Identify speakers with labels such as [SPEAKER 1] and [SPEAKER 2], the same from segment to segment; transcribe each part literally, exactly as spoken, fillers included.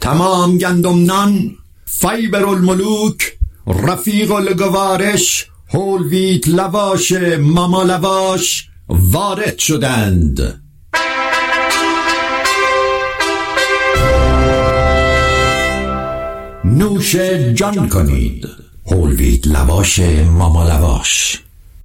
[SPEAKER 1] تمام گندم نان، فیبر الملوک، رفیق الگوارش، هول ویت لواش ماما لواش وارد شدند. نوش جان کنید. هول ویت لواش ماما لواش.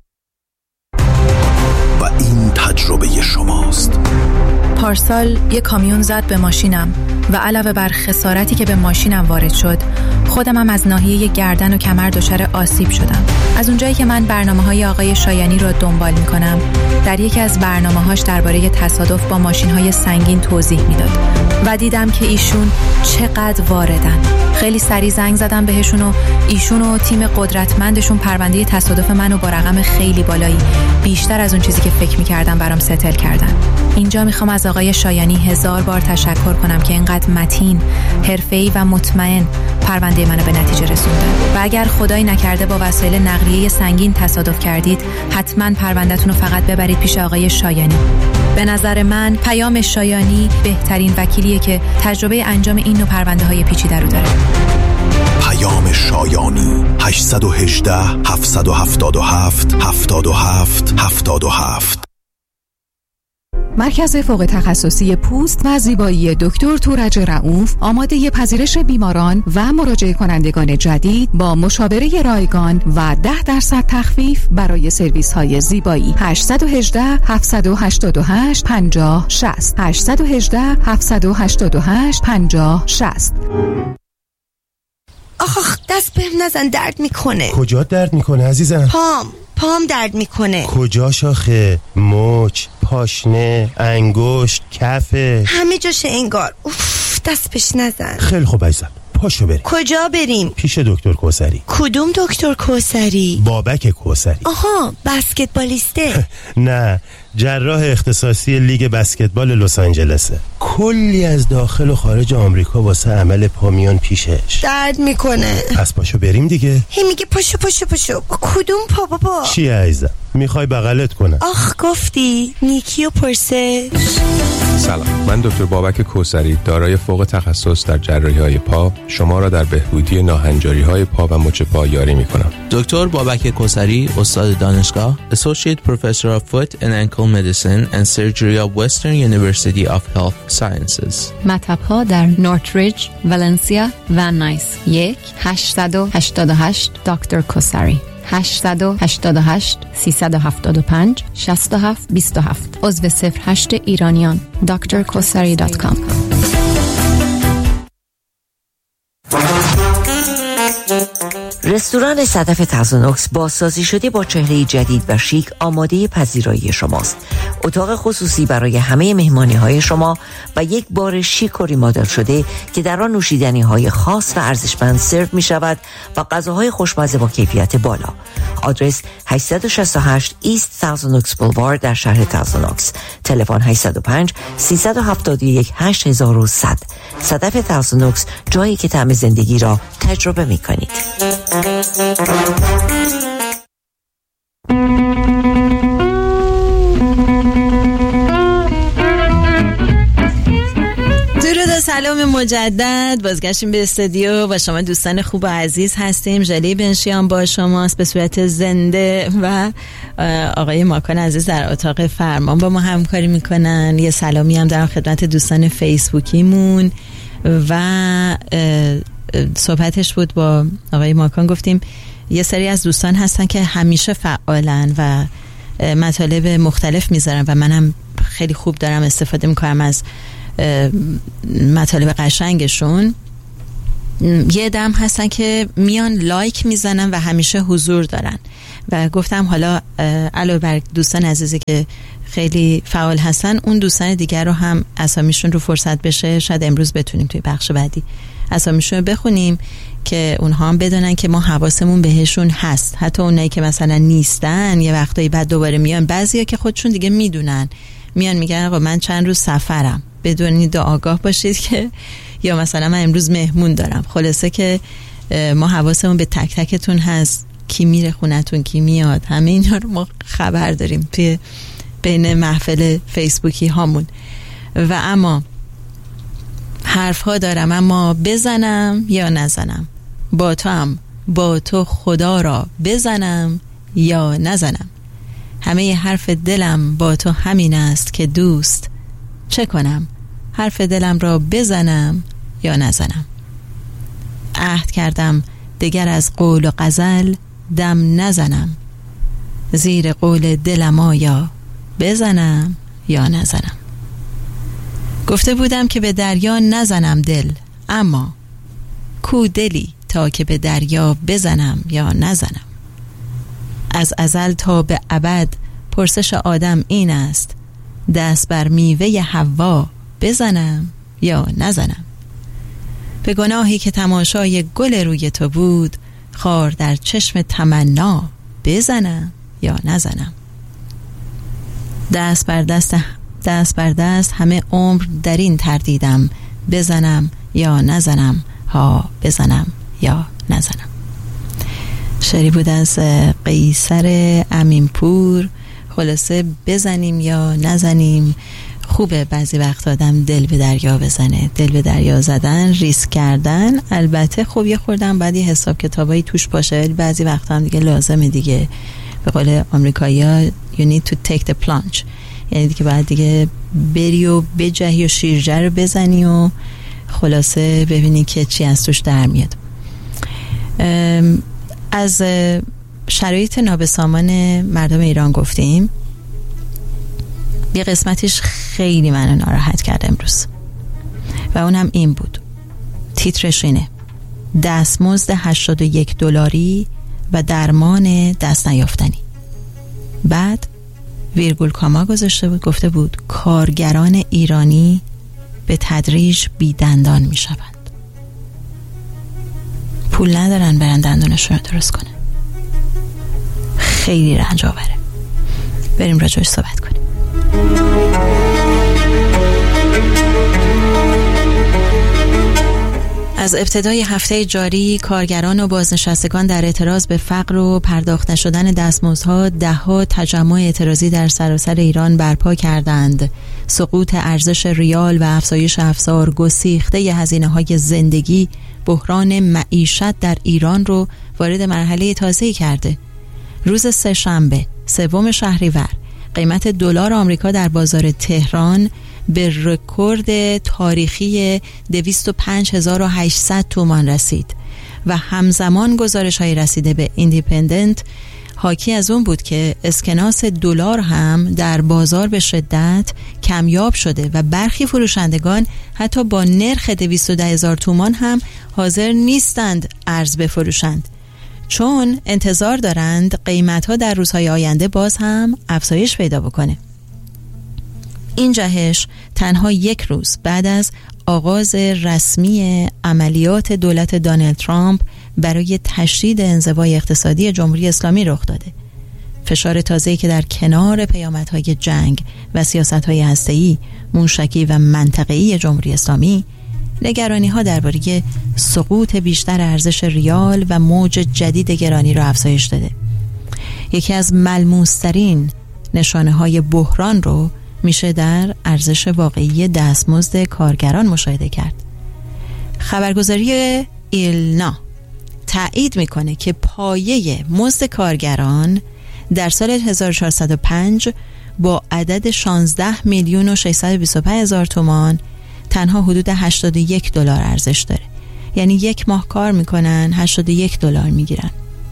[SPEAKER 2] و این تجربه شماست.
[SPEAKER 3] پارسال یک کامیون زد به ماشینم و علاوه بر خسارتی که به ماشینم وارد شد، خودمم از ناحیه گردن و کمر دچار آسیب شدم. از اونجایی که من برنامه‌های آقای شایانی رو دنبال می‌کنم، در یکی از برنامه‌هاش درباره تصادف با ماشین‌های سنگین توضیح میداد و دیدم که ایشون چقدر واردن. خیلی سریع زنگ زدم بهشون و ایشون و تیم قدرتمندشون پرونده تصادف منو با رقم خیلی بالایی، بیشتر از اون چیزی که فکر می‌کردم، برام ستل کردن. اینجا میخوام از آقای شایانی هزار بار تشکر کنم که اینقدر متین، حرفه‌ای و مطمئن پرونده منو به نتیجه رسوندن. و اگر خدایی نکرده با وسایل نقلیه سنگین تصادف کردید، حتما پرونده‌تون رو فقط ببرید پیش آقای شایانی. به نظر من پیام شایانی بهترین وکیلیه که تجربه انجام این نوع پرونده‌های پیچیده رو داره.
[SPEAKER 2] پیام شایانی هشت یک هشت هفت هفت هفت هفت هفت هفت هفت.
[SPEAKER 4] مرکز فوق تخصصی پوست و زیبایی دکتر تورج رؤوف آماده پذیرش بیماران و مراجعه کنندگان جدید با مشاوره رایگان و ده درصد تخفیف برای سرویس های زیبایی. هشت یک هشت هفت هشت هشت پنجاه شصت هشت یک هشت هفت هشت هشت پنجاه شصت.
[SPEAKER 5] آخ دست بهم نزن، درد میکنه.
[SPEAKER 6] کجا درد میکنه عزیزم؟
[SPEAKER 5] پام پام درد میکنه.
[SPEAKER 6] کجا شاخه؟ مچ، پاشنه، انگشت، کفه،
[SPEAKER 5] همه جاشه انگار. اوف دست بهش نزن.
[SPEAKER 6] خیلی خوب عزیزم، پاشو بریم.
[SPEAKER 5] کجا بریم؟
[SPEAKER 6] پیش دکتر کوثری.
[SPEAKER 5] کدوم دکتر کوثری؟
[SPEAKER 6] بابک کوثری.
[SPEAKER 5] آها بسکتبالیسته.
[SPEAKER 6] نه، جراح اختصاصی لیگ بسکتبال لس آنجلسه. کلی از داخل و خارج آمریکا واسه عمل پا میان پیشش.
[SPEAKER 5] درد میکنه.
[SPEAKER 6] پس پاشو بریم دیگه.
[SPEAKER 5] هی میگه پاشو پاشو پاشو. کدوم پا بابا؟
[SPEAKER 6] چی عزیزم؟ میخوای بغلت کنم؟
[SPEAKER 5] آخ گفتی نیکی و پرسه.
[SPEAKER 7] سلام، من دکتر بابک کوثری دارای فوق تخصص در جراحی‌های پا شما را در بهبودی ناهنجاری‌های پا و مچ پا یاری می‌کنم.
[SPEAKER 8] دکتر بابک کوثری، استاد دانشگاه، Associate Professor of Foot and Ankle Medicine and Surgery of Western University of Health Sciences.
[SPEAKER 9] مطب‌ها در نورتریج، ولنسیا و نایس. یک هشت هشت هشت دکتر کوثری هشت هشت هشت سه هفت پنج شش هفت دو هفت. عضو صفر هشت ایرانیان. دکتر کوثری دات کام.
[SPEAKER 10] رستوران صدف تازونوکس بازسازی شده با چهره جدید و شیک آماده پذیرایی شماست. اتاق خصوصی برای همه مهمانی های شما و یک بار شیک و ریمادل شده که در آن نوشیدنی های خاص و ارزشمند سرو می شود و غذاهای خوشمزه با کیفیت بالا. آدرس هشت شش هشت ایست تازونوکس بولوارد در شهر تازونوکس. تلفن هشت صفر پنج سه هفت یک هشت یک صفر صفر. صدف تازونوکس، جایی که طعم زندگی را تجربه می کنید.
[SPEAKER 11] درود و سلام مجدد. بازگشتیم به استودیو و شما دوستان خوب و عزیز هستیم. ژله بنشیان با شماست به صورت زنده و آقای ماکان عزیز در اتاق فرمان با ما همکاری میکنن. یه سلامی هم در خدمت دوستان فیسبوکیمون و صحبتش بود با آقای ماکان. گفتیم یه سری از دوستان هستن که همیشه فعالن و مطالب مختلف میذارن و منم خیلی خوب دارم استفاده میکنم از مطالب قشنگشون. یه دم هستن که میان لایک میزنن و همیشه حضور دارن و گفتم حالا علاوه بر دوستان عزیزی که خیلی فعال هستن، اون دوستان دیگر رو هم اسامیشون رو فرصت بشه شاید امروز بتونیم توی بخش بعدی اسامیشون رو بخونیم که اونها هم بدونن که ما حواسمون بهشون هست. حتی اونایی که مثلا نیستن یه وقتایی بعد دوباره میان، بعضیا که خودشون دیگه میدونن میان میگن آقا من چند روز سفرم، بدونید و آگاه باشید که یا مثلا من امروز مهمون دارم. خلاصه که ما حواسمون به تک تکتون هست، کی میره خونتون کی میاد، همه اینا رو ما خبر داریم توی بین محفل فیسبوکی هامون. و اما حرف ها دارم اما بزنم یا نزنم، با تو هم با تو خدا را بزنم یا نزنم. همه حرف دلم با تو همین است که دوست، چه کنم حرف دلم را بزنم یا نزنم. عهد کردم دگر از قول و غزل دم نزنم، زیر قول دلم آیا بزنم یا نزنم. گفته بودم که به دریا نزنم دل، اما کو دلی تا که به دریا بزنم یا نزنم. از ازل تا به ابد پرسش آدم این است، دست بر میوه حوا بزنم یا نزنم. به گناهی که تماشای گل روی تو بود، خار در چشم تمنا بزنم یا نزنم. دست بر دست دست بر دست همه عمر در این تردیدم، بزنم یا نزنم، ها بزنم یا نزنم. شعری بود از قیصر امینپور. خلاصه بزنیم یا نزنیم، خوبه بعضی وقت آدم دل به دریا بزنه. دل به دریا زدن، ریسک کردن، البته خب یه خوردن بعد یه حساب کتابایی توش باشه، بعضی وقت هم دیگه لازمه دیگه. به قول آمریکایی‌ها you need to take the plunge، یعنی دیگه بعد دیگه بری و بجهی و شیرجه رو بزنی و خلاصه ببینی که چی از توش در میاد. از شرایط نابسامان مردم ایران گفتیم. یه قسمتش خیلی منو ناراحت کرد امروز و اونم این بود، تیترش اینه: دستمزد هشتاد و یک دلاری و درمان دست نیافتنی. بعد ویرگول کاما گذاشته بود، گفته بود کارگران ایرانی به تدریج بی دندان می شوند. پول ندارن برن دندانشون رو درست کنن. خیلی رنج آوره. بریم راجعش صحبت کنیم. از ابتدای هفته جاری کارگران و بازنشستگان در اعتراض به فقر و پرداخت نشدن دستمزدها ده‌ها تجمع اعتراضی در سراسر ایران برپا کردند. سقوط ارزش ریال و افزایش افزار، گسیخته هزینه‌های زندگی، بحران معیشت در ایران رو وارد مرحله تازه‌ای کرده. روز سه‌شنبه سوم شهریور قیمت دلار آمریکا در بازار تهران به رکورد تاریخی دویست و پنج هزار و هشتصد تومان رسید و همزمان گزارش‌های رسیده به ایندیپندنت حاکی از اون بود که اسکناس دلار هم در بازار به شدت کمیاب شده و برخی فروشندگان حتی با نرخ دویست و ده هزار تومان هم حاضر نیستند ارز بفروشند، چون انتظار دارند قیمت‌ها در روزهای آینده باز هم افزایش پیدا بکنه. این جهش تنها یک روز بعد از آغاز رسمی عملیات دولت دونالد ترامپ برای تشدید انزوای اقتصادی جمهوری اسلامی رخ داده. فشار تازه‌ای که در کنار پیامدهای جنگ و سیاست‌های هسته‌ای، موشکی و منطقه‌ای جمهوری اسلامی، نگرانی‌ها درباره سقوط بیشتر ارزش ریال و موج جدید گرانی را افزایش داده. یکی از ملموس‌ترین نشانه‌های بحران رو میشه در ارزش واقعی دستمزد کارگران مشاهده کرد. خبرگزاری ایلنا تایید میکنه که پایه مزد کارگران در سال هزار و چهارصد و پنج با عدد شانزده میلیون و ششصد و بیست و پنج هزار تومان تنها حدود هشتاد و یک دلار ارزش داره. یعنی یک ماه کار میکنن هشتاد و یک دلار میگیرن.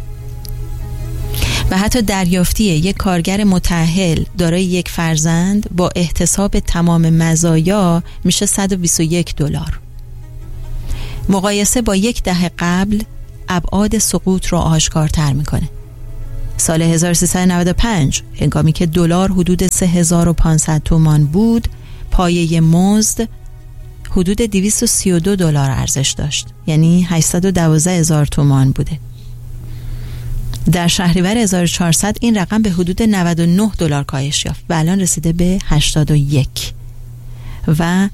[SPEAKER 11] و حتی دریافتی یک کارگر متأهل دارای یک فرزند با احتساب تمام مزایا میشه صد و بیست و یک دلار. مقایسه با یک دهه قبل ابعاد سقوط رو آشکارتر میکنه. سال هزار و سیصد و نود و پنج هنگامی که دلار حدود سه هزار و پانصد تومان بود، پایه مزد حدود دویست و سی و دو دلار ارزش داشت، یعنی هشتصد و دوازده هزار تومان بوده. در شهریور هزار و چهارصد این رقم به حدود نود و نه دلار کاهش یافت و الان رسیده به هشتاد و یک. و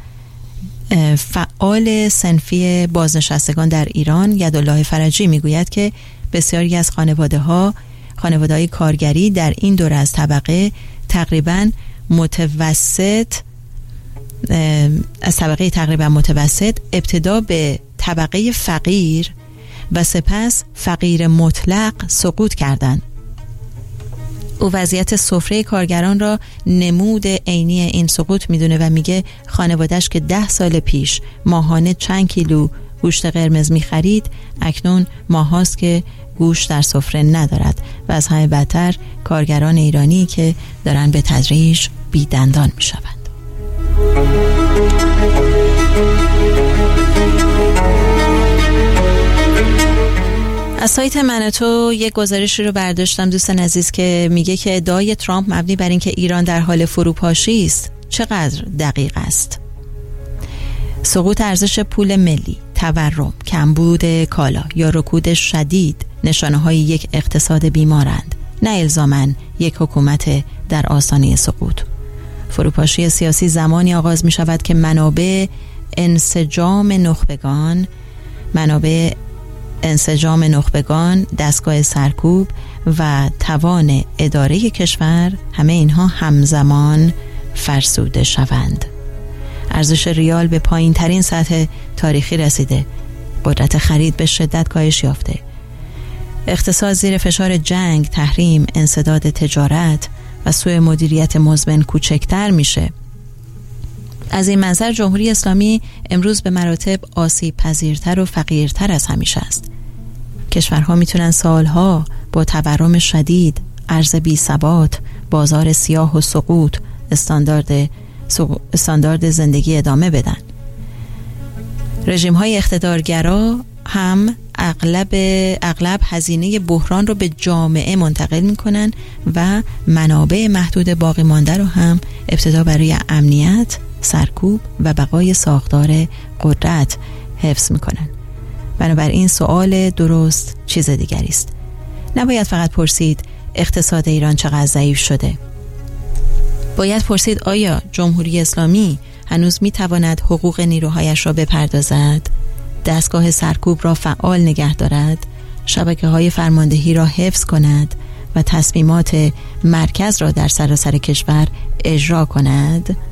[SPEAKER 11] فعال صنفی بازنشستگان در ایران یدالله فرجی میگوید که بسیاری از خانواده ها خانواده های کارگری در این دوره از طبقه تقریباً متوسط از طبقه تقریبا متوسط ابتدا به طبقه فقیر و سپس فقیر مطلق سقوط کردند. او وضعیت سفره کارگران را نمود عینی این سقوط میدونه و میگه خانواده‌اش که ده سال پیش ماهانه چند کیلو گوشت قرمز میخرید اکنون ماهاست که گوشت در سفره ندارد و از همه بدتر کارگران ایرانی که دارن به تدریج بی دندان میشوند. از سایت منتو یک گزارشی رو برداشتم دوستان عزیز که میگه که ادعای ترامپ مبنی بر اینکه ایران در حال فروپاشی است چقدر دقیق است. سقوط ارزش پول ملی، تورم، کمبود کالا یا رکود شدید نشانه های یک اقتصاد بیمارند، نه الزاماً یک حکومت در آستانه سقوط. فروپاشی سیاسی زمانی آغاز می شود که منابع انسجام نخبگان منابع انسجام نخبگان، دستگاه سرکوب و توان اداره کشور همه اینها همزمان فرسوده شوند. ارزش ریال به پایین ترین سطح تاریخی رسیده، قدرت خرید به شدت کاهش یافته، اقتصاد زیر فشار جنگ، تحریم، انسداد تجارت و سوء مدیریت مزمن کوچکتر میشه. از این منظر جمهوری اسلامی امروز به مراتب آسیب پذیرتر و فقیرتر از همیشه است. کشورها میتونن سالها با تورم شدید، ارز بی ثبات، بازار سیاه و سقوط استاندارد استاندارد زندگی ادامه بدن. رژیم های اقتدارگرا هم اغلب اغلب هزینه بحران رو به جامعه منتقل میکنن و منابع محدود باقی مانده رو هم ابتدا برای امنیت، سرکوب و بقای ساختار قدرت حفظ میکنن. بنابراین سوال درست چیز دیگری است. نباید فقط پرسید اقتصاد ایران چقدر ضعیف شده. باید پرسید آیا جمهوری اسلامی هنوز میتواند حقوق نیروهایش را بپردازد، دستگاه سرکوب را فعال نگه دارد، شبکه‌های فرماندهی را حفظ کند و تصمیمات مرکز را در سراسر کشور اجرا کند؟